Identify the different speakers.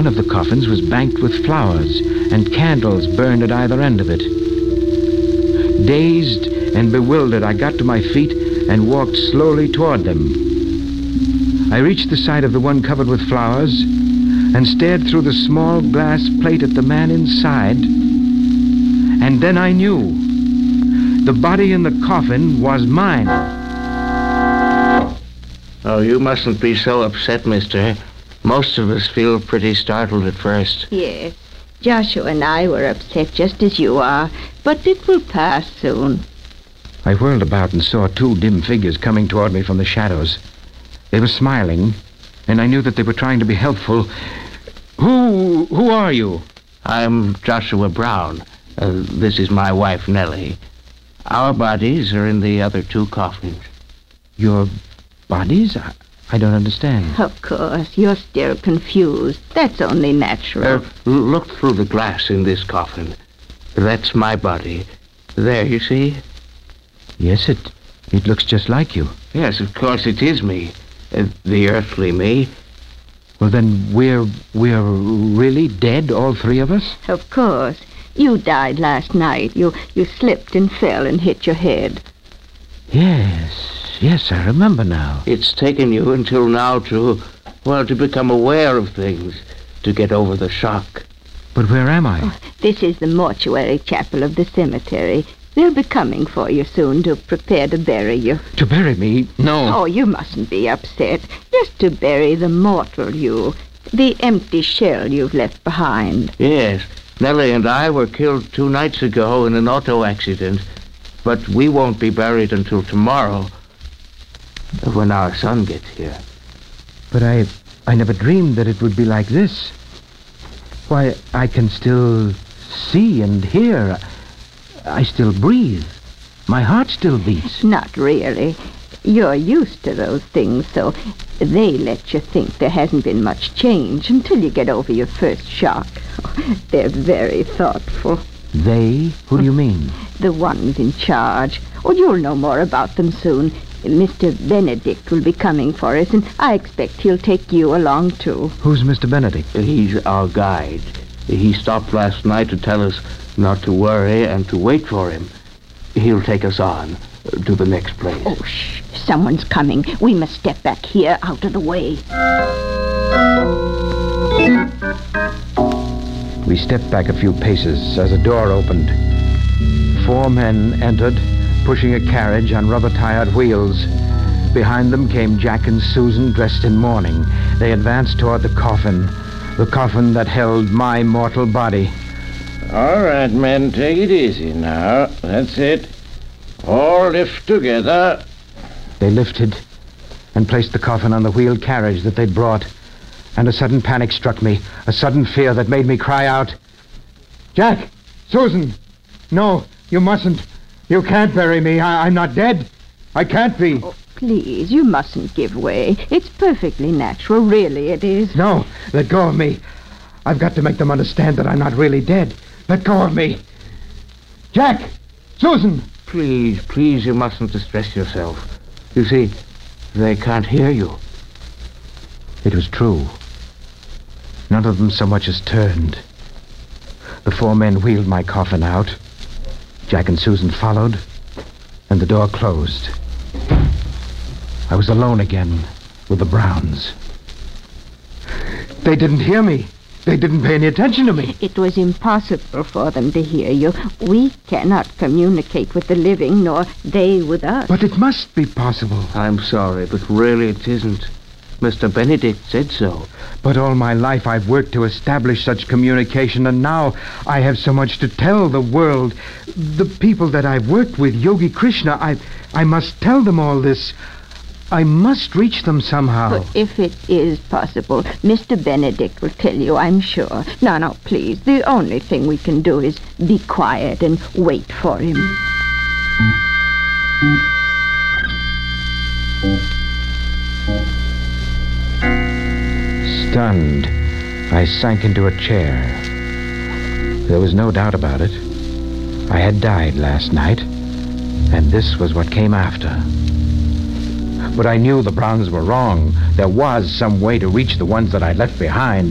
Speaker 1: One of the coffins was banked with flowers, and candles burned at either end of it. Dazed and bewildered, I got to my feet and walked slowly toward them. I reached the side of the one covered with flowers and stared through the small glass plate at the man inside. And then I knew. The body in the coffin was mine.
Speaker 2: Oh, you mustn't be so upset, mister. Most of us feel pretty startled at first.
Speaker 3: Yes, Joshua and I were upset just as you are, but it will pass soon.
Speaker 1: I whirled about and saw two dim figures coming toward me from the shadows. They were smiling, and I knew that they were trying to be helpful. Who are you?
Speaker 2: I'm Joshua Brown. This is my wife, Nellie. Our bodies are in the other two coffins.
Speaker 1: Your bodies? I don't understand.
Speaker 3: Of course, you're still confused. That's only natural.
Speaker 2: Look through the glass in this coffin. That's my body. There, you see?
Speaker 1: Yes, it looks just like you.
Speaker 2: Yes, of course it is me. The earthly me.
Speaker 1: Well, then we're really dead, all three of us?
Speaker 3: Of course. You died last night. You slipped and fell and hit your head.
Speaker 1: Yes, I remember now.
Speaker 2: It's taken you until now to become aware of things, to get over the shock.
Speaker 1: But where am I?
Speaker 3: Oh, this is the mortuary chapel of the cemetery. They'll be coming for you soon to prepare to bury you.
Speaker 1: To bury me? No.
Speaker 3: Oh, you mustn't be upset. Just to bury the mortal you, the empty shell you've left behind.
Speaker 2: Yes, Nellie and I were killed 2 nights ago in an auto accident, but we won't be buried until tomorrow, when our son gets here.
Speaker 1: But I never dreamed that it would be like this. Why, I can still see and hear. I still breathe. My heart still beats.
Speaker 3: Not really. You're used to those things, so they let you think there hasn't been much change until you get over your first shock. They're very thoughtful.
Speaker 1: They? Who do you mean?
Speaker 3: The ones in charge. Oh, you'll know more about them soon. Mr. Benedict will be coming for us, and I expect he'll take you along, too.
Speaker 1: Who's Mr. Benedict?
Speaker 2: He's our guide. He stopped last night to tell us not to worry and to wait for him. He'll take us on to the next place.
Speaker 3: Oh, shh. Someone's coming. We must step back here out of the way.
Speaker 1: We stepped back a few paces as a door opened. 4 men entered, pushing a carriage on rubber-tired wheels. Behind them came Jack and Susan dressed in mourning. They advanced toward the coffin that held my mortal body.
Speaker 4: All right, men, take it easy now. That's it. All lift together.
Speaker 1: They lifted and placed the coffin on the wheeled carriage that they'd brought, and a sudden panic struck me, a sudden fear that made me cry out, "Jack! Susan! No, you mustn't. You can't bury me. I'm not dead. I can't be."
Speaker 3: Oh, please, you mustn't give way. It's perfectly natural, really it is.
Speaker 1: No, let go of me. I've got to make them understand that I'm not really dead. Let go of me. Jack! Susan!
Speaker 2: Please, you mustn't distress yourself. You see, they can't hear you.
Speaker 1: It was true. None of them so much as turned. The 4 men wheeled my coffin out. Jack and Susan followed, and the door closed. I was alone again with the Browns. They didn't hear me. They didn't pay any attention to me.
Speaker 3: It was impossible for them to hear you. We cannot communicate with the living, nor they with us.
Speaker 1: But it must be possible.
Speaker 2: I'm sorry, but really it isn't. Mr. Benedict said so.
Speaker 1: But all my life I've worked to establish such communication, and now I have so much to tell the world. The people that I've worked with, Yogi Krishna, I must tell them all this. I must reach them somehow.
Speaker 3: But if it is possible, Mr. Benedict will tell you, I'm sure. Now, please, the only thing we can do is be quiet and wait for him.
Speaker 1: Stunned, I sank into a chair. There was no doubt about it. I had died last night, and this was what came after. But I knew the Browns were wrong. There was some way to reach the ones that I'd left behind.